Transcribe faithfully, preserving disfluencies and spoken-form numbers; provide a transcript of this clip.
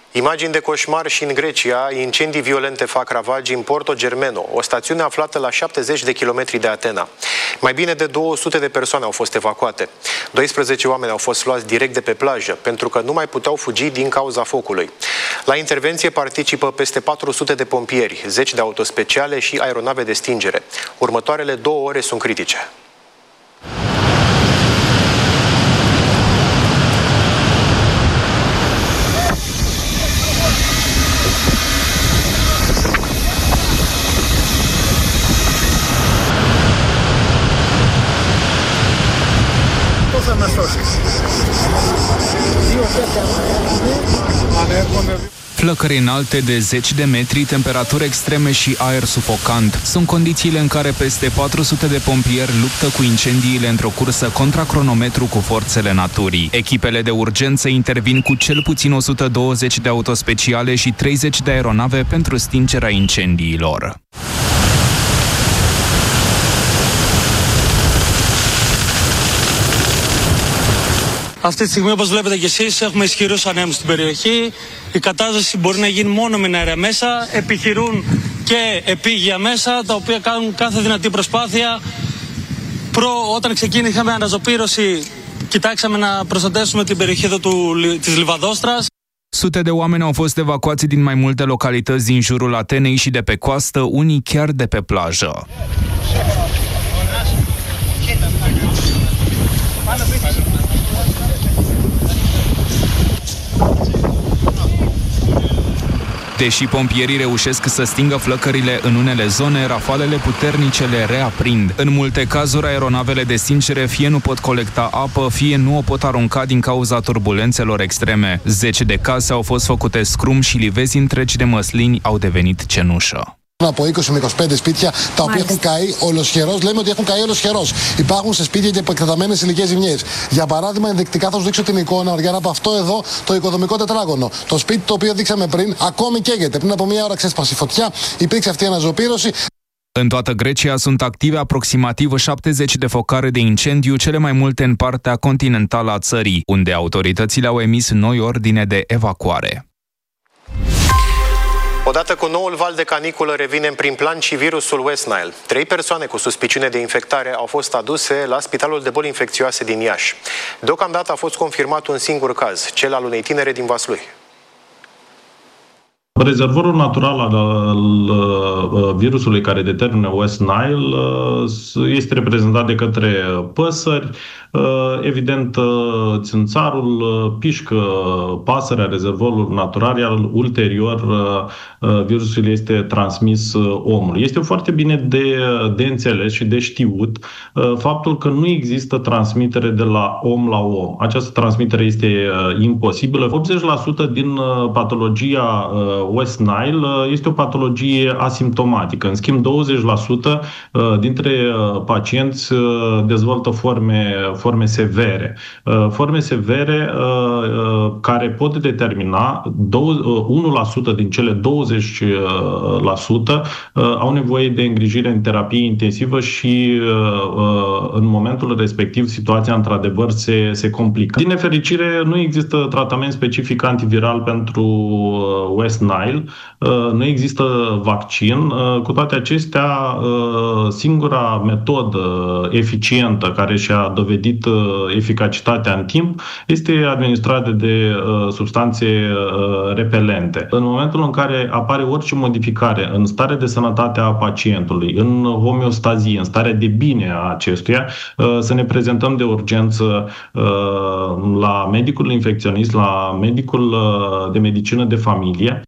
Imagini de coșmar și în Grecia, incendii violente fac ravagi în Porto Germeno, o stațiune aflată la șaptezeci de kilometri de Atena. Mai bine de două sute de persoane au fost evacuate. doisprezece oameni au fost luați direct de pe plajă, pentru că nu mai puteau fugi din cauza focului. La intervenție participă peste patru sute de pompieri, zeci de autospeciale și aeronave de stingere. Următoarele două ore sunt critice. Flăcări înalte de zeci de metri, temperaturi extreme și aer sufocant sunt condițiile în care peste patru sute de pompieri luptă cu incendiile într-o cursă contra cronometru cu forțele naturii. Echipele de urgență intervin cu cel puțin o sută douăzeci de autospeciale și treizeci de aeronave pentru stingerea incendiilor. Αυτή τη στιγμή, όπως βλέπετε και εσείς, έχουμε ισχυρούς ανέμους στην περιοχή. Η κατάσταση μπορεί να γίνει μόνο με αέρια μέσα. Επιχειρούν και επίγεια μέσα, τα οποία κάνουν κάθε δυνατή προσπάθεια. Προ, όταν ξεκίνησαμε αναζωπήρωση, κοιτάξαμε να προστατεύσουμε την περιοχή εδώ του, της Λιβαδόστρας. Sute de oameni au fost evacuați din mai multe localități din jurul Atenei și de pe coastă, unii chiar de pe plajă. Deși pompierii reușesc să stingă flăcările în unele zone, rafalele puternice le reaprind. În multe cazuri, aeronavele de stingere fie nu pot colecta apă, fie nu o pot arunca din cauza turbulențelor extreme. Zeci de case au fost făcute scrum și livezi întregi de măslini au devenit cenușă. Από είκοσι με είκοσι πέντε σπίτια τα οποία έχουν καεί ολοσχερός. Λέμε ότι έχουν καεί ολοσχερός. Υπάρχουν σε σπίτια και επεκτεταμένες ηλικές ζημιές. Για παράδειγμα, ενδεικτικά θα σου δείξω την εικόνα για από αυτό εδώ το οικοδομικό τετράγωνο. Το σπίτι το οποίο δείξαμε πριν ακόμη καίγεται. Πριν από μία ώρα ξέσπασε φωτιά, υπήρξε αυτή η αναζωπήρωση. În toată Grecia sunt active aproximativ șaptezeci de focare de incendiu, cele mai multe în partea continentală a țării, unde autoritățile au emis noi ordine de evacuare. Odată cu noul val de caniculă revine în prim plan și virusul West Nile. Trei persoane cu suspiciune de infectare au fost aduse la Spitalul de Boli Infecțioase din Iași. Deocamdată a fost confirmat un singur caz, cel al unei tinere din Vaslui. Rezervorul natural al, al virusului care determină West Nile este reprezentat de către păsări. Evident, țânțarul pișcă pasărea, rezervorul natural, iar ulterior virusul este transmis omului. Este foarte bine de, de înțeles și de știut faptul că nu există transmitere de la om la om. Această transmitere este imposibilă. optzeci la sută din patologia West Nile este o patologie asimptomatică. În schimb, douăzeci la sută dintre pacienți dezvoltă forme, forme severe. Forme severe care pot determina unu la sută din cele douăzeci la sută au nevoie de îngrijire în terapie intensivă și în momentul respectiv situația într-adevăr se, se complică. Din nefericire, nu există tratament specific antiviral pentru West Nile, nu există vaccin. Cu toate acestea, singura metodă eficientă care și-a dovedit eficacitatea în timp este administrarea de substanțe repelente. În momentul în care apare orice modificare în starea de sănătate a pacientului, în homeostazie, în starea de bine a acestuia, să ne prezentăm de urgență la medicul infecționist, la medicul de medicină de familie.